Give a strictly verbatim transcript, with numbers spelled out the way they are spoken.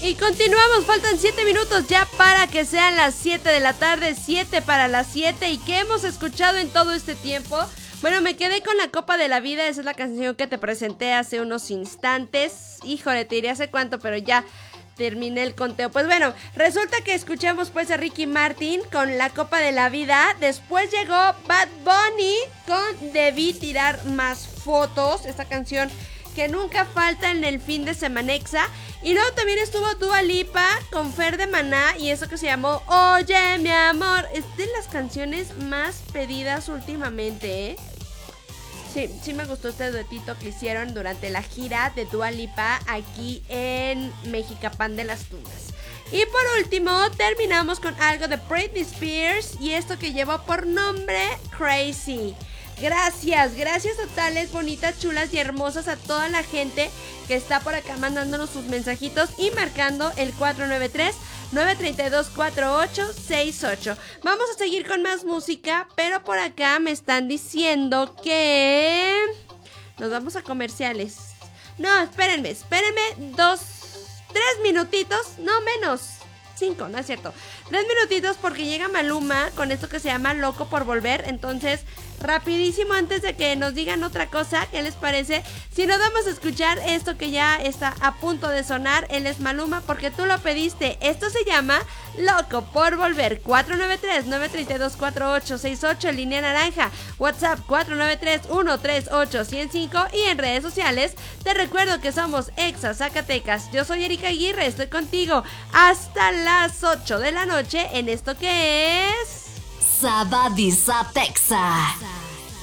Y continuamos, faltan siete minutos ya para que sean las siete de la tarde, siete para las siete. ¿Y qué hemos escuchado en todo este tiempo? Bueno, me quedé con La Copa de la Vida, esa es la canción que te presenté hace unos instantes. Híjole, te diré hace cuánto, pero ya terminé el conteo. Pues bueno, resulta que escuchamos pues a Ricky Martin con La Copa de la Vida. Después llegó Bad Bunny con Debí Tirar Más Fotos, esta canción que nunca falta en el fin de Semanexa. Y luego también estuvo Dua Lipa con Fer de Maná y eso que se llamó Oye mi amor. Es de las canciones más pedidas últimamente, ¿eh? Sí, sí me gustó este duetito que hicieron durante la gira de Dua Lipa aquí en Mexicapán de las Tunas. Y por último terminamos con algo de Britney Spears y esto que llevó por nombre Crazy. Gracias, gracias totales, bonitas, chulas y hermosas a toda la gente que está por acá mandándonos sus mensajitos y marcando el cuatro nueve tres, nueve tres dos, cuatro ocho seis ocho. Vamos a seguir con más música, pero por acá me están diciendo que nos vamos a comerciales. No, espérenme, espérenme dos, tres minutitos, no menos. Cinco, no es cierto. Tres minutitos porque llega Maluma con esto que se llama Loco por Volver. Entonces, rapidísimo antes de que nos digan otra cosa, ¿qué les parece? Si nos vamos a escuchar esto que ya está a punto de sonar, él es Maluma porque tú lo pediste. Esto se llama Loco por Volver. Cuatro nueve tres, nueve tres dos, cuatro ocho seis ocho, línea naranja. WhatsApp cuatro nueve tres, uno tres ocho, uno cero cinco. Y en redes sociales te recuerdo que somos Exa Zacatecas. Yo soy Erika Aguirre, estoy contigo hasta las ocho de la noche en esto que es Sabadisa Texas.